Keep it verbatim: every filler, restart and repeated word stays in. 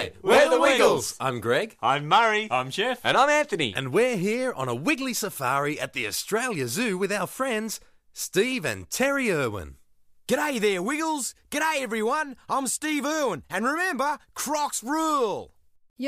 G'day, we're the Wiggles. I'm Greg. I'm Murray. I'm Jeff. And I'm Anthony. And we're here on a Wiggly safari at the Australia Zoo with our friends Steve and Terry Irwin. G'day there, Wiggles. G'day, everyone. I'm Steve Irwin. And remember, Crocs rule.